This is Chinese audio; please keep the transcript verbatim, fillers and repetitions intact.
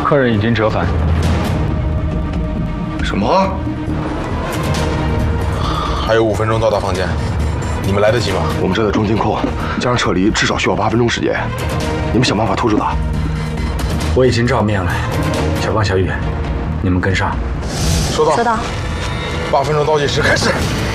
客人已经折返。 什么？ 还有五分钟到达房间，你们来得及吗？ 我们这在中金库，加上撤离至少需要八分钟时间。你们想办法拖住他。 我已经照面了，小光、小雨，你们跟上。 收到。 收到。 八分钟倒计时开始。